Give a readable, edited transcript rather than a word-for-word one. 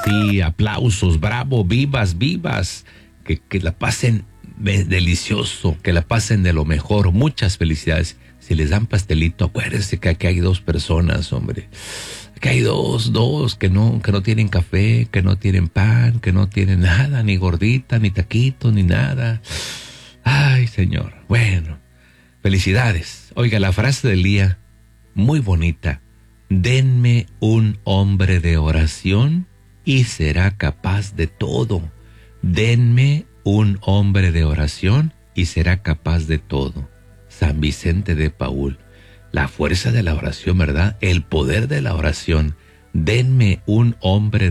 Sí, aplausos, bravo, vivas, vivas. Que la pasen delicioso, que la pasen de lo mejor. Muchas felicidades. Si les dan pastelito, acuérdense que aquí hay dos personas, hombre. Aquí hay dos que no tienen café, que no tienen pan, que no tienen nada, ni gordita, ni taquito, ni nada. Ay, Señor. Bueno, felicidades. Oiga, la frase del día, muy bonita. Denme un hombre de oración y será capaz de todo. Denme un hombre de oración y será capaz de todo. San Vicente de Paúl. La fuerza de la oración, ¿verdad? El poder de la oración. Denme un hombre